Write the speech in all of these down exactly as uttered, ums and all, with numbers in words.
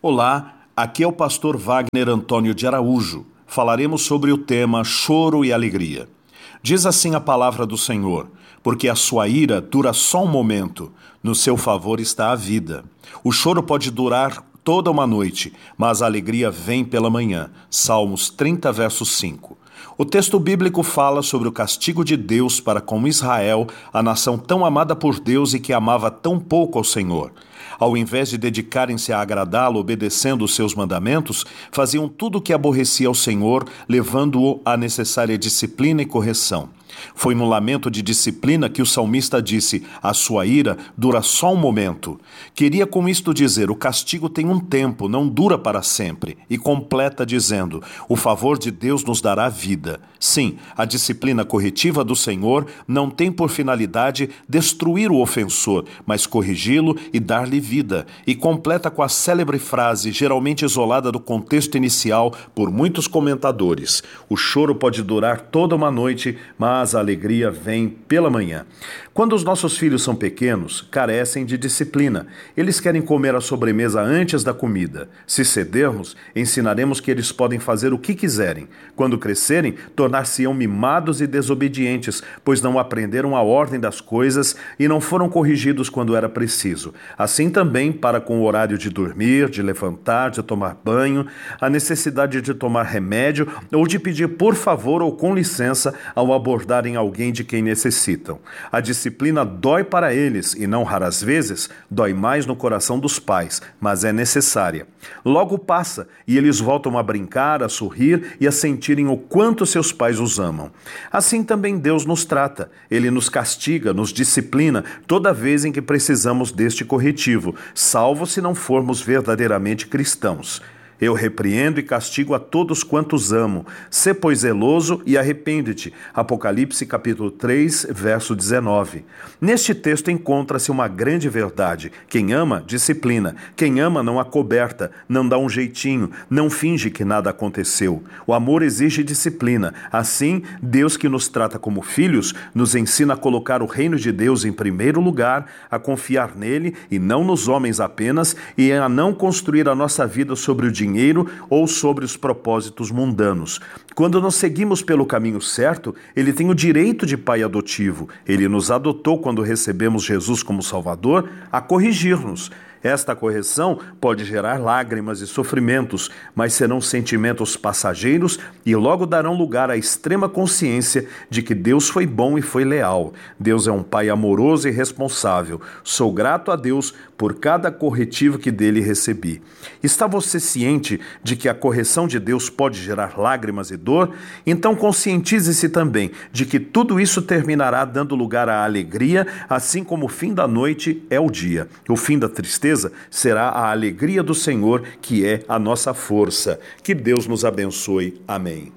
Olá, aqui é o pastor Wagner Antônio de Araújo. Falaremos sobre o tema choro e alegria. Diz assim a palavra do Senhor: porque a sua ira dura só um momento, no seu favor está a vida. O choro pode durar toda uma noite, mas a alegria vem pela manhã. Salmos trinta, verso cinco. O texto bíblico fala sobre o castigo de Deus para com Israel, a nação tão amada por Deus e que amava tão pouco ao Senhor. Ao invés de dedicarem-se a agradá-lo obedecendo os seus mandamentos, faziam tudo o que aborrecia ao Senhor, levando-o à necessária disciplina e correção. Foi no lamento de disciplina que o salmista disse: a sua ira dura só um momento. Queria com isto dizer, o castigo tem um tempo, não dura para sempre. E completa dizendo, o favor de Deus nos dará vida. Sim, a disciplina corretiva do Senhor não tem por finalidade destruir o ofensor, mas corrigi-lo e dar-lhe vida. E completa com a célebre frase, geralmente isolada do contexto inicial por muitos comentadores: o choro pode durar toda uma noite, mas a alegria vem pela manhã. Quando os nossos filhos são pequenos, carecem de disciplina. Eles querem comer a sobremesa antes da comida. Se cedermos, ensinaremos que eles podem fazer o que quiserem. Quando crescerem, tornar-se-ão mimados e desobedientes, pois não aprenderam a ordem das coisas e não foram corrigidos quando era preciso. Assim também para com o horário de dormir, de levantar, de tomar banho, a necessidade de tomar remédio ou de pedir por favor ou com licença ao abordar em alguém de quem necessitam. A disciplina dói para eles e não raras vezes dói mais no coração dos pais, mas é necessária. Logo passa e eles voltam a brincar, a sorrir e a sentirem o quanto seus pais os amam. Assim também Deus nos trata. Ele nos castiga, nos disciplina toda vez em que precisamos deste corretivo, salvo se não formos verdadeiramente cristãos. Eu repreendo e castigo a todos quantos amo. Sê, pois, zeloso e arrepende-te. Apocalipse capítulo três, verso dezenove. Neste texto encontra-se uma grande verdade. Quem ama, disciplina. Quem ama não acoberta, não dá um jeitinho, não finge que nada aconteceu. O amor exige disciplina. Assim, Deus, que nos trata como filhos, nos ensina a colocar o reino de Deus em primeiro lugar, a confiar nele e não nos homens apenas, e a não construir a nossa vida sobre o dinheiro dinheiro ou sobre os propósitos mundanos. Quando nós seguimos pelo caminho certo, ele tem o direito de pai adotivo. Ele nos adotou quando recebemos Jesus como Salvador a corrigir-nos. Esta correção pode gerar lágrimas e sofrimentos, mas serão sentimentos passageiros e logo darão lugar à extrema consciência de que Deus foi bom e foi leal. Deus é um pai amoroso e responsável. Sou grato a Deus por cada corretivo que dele recebi. Está você ciente de que a correção de Deus pode gerar lágrimas e dor? Então conscientize-se também de que tudo isso terminará dando lugar à alegria, assim como o fim da noite é o dia. O fim da tristeza será a alegria do Senhor, que é a nossa força. Que Deus nos abençoe. Amém.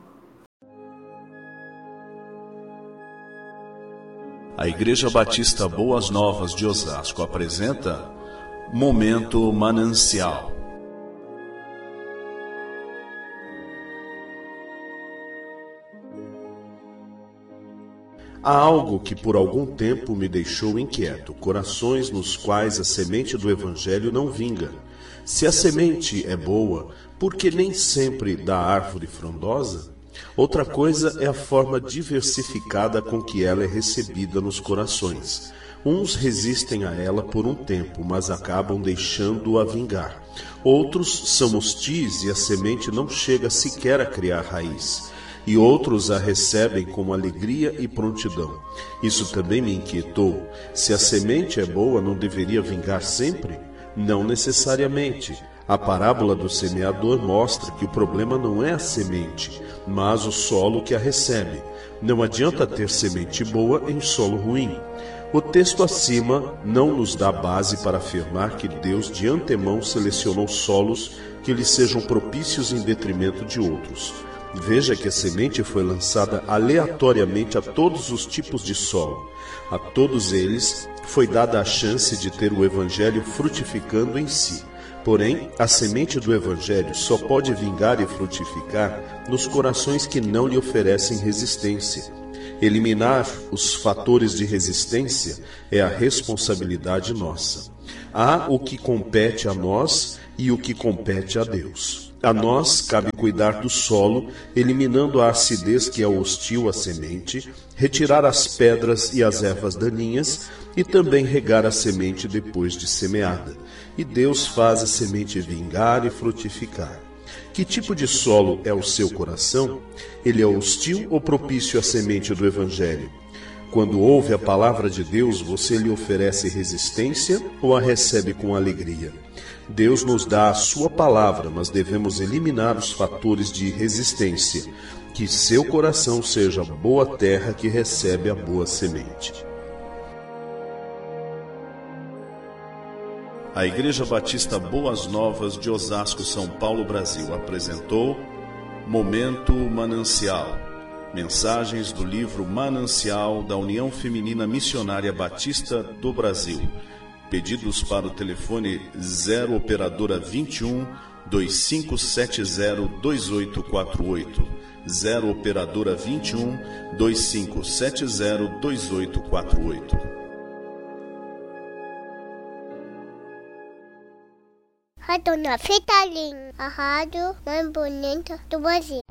A Igreja Batista Boas Novas de Osasco apresenta Momento Manancial. Há algo que por algum tempo me deixou inquieto, corações nos quais a semente do Evangelho não vinga. Se a semente é boa, por que nem sempre dá árvore frondosa? Outra coisa é a forma diversificada com que ela é recebida nos corações. Uns resistem a ela por um tempo, mas acabam deixando-a vingar. Outros são hostis e a semente não chega sequer a criar raiz. E outros a recebem com alegria e prontidão. Isso também me inquietou. Se a semente é boa, não deveria vingar sempre? Não necessariamente. A parábola do semeador mostra que o problema não é a semente, mas o solo que a recebe. Não adianta ter semente boa em solo ruim. O texto acima não nos dá base para afirmar que Deus de antemão selecionou solos que lhe sejam propícios em detrimento de outros. Veja que a semente foi lançada aleatoriamente a todos os tipos de solo. A todos eles foi dada a chance de ter o Evangelho frutificando em si. Porém, a semente do Evangelho só pode vingar e frutificar nos corações que não lhe oferecem resistência. Eliminar os fatores de resistência é a responsabilidade nossa. Há o que compete a nós e o que compete a Deus. A nós cabe cuidar do solo, eliminando a acidez que é hostil à semente, retirar as pedras e as ervas daninhas e também regar a semente depois de semeada. E Deus faz a semente vingar e frutificar. Que tipo de solo é o seu coração? Ele é hostil ou propício à semente do Evangelho? Quando ouve a palavra de Deus, você lhe oferece resistência ou a recebe com alegria? Deus nos dá a sua palavra, mas devemos eliminar os fatores de resistência. Que seu coração seja boa terra que recebe a boa semente. A Igreja Batista Boas Novas de Osasco, São Paulo, Brasil, apresentou Momento Manancial. Mensagens do livro Manancial da União Feminina Missionária Batista do Brasil. Pedidos para o telefone zero operadora vinte e um, dois cinco sete zero, dois oito quatro oito. zero operadora vinte e um, dois cinco sete zero, dois oito quatro oito. Rádio Nafitalim, a rádio mais bonita do Brasil.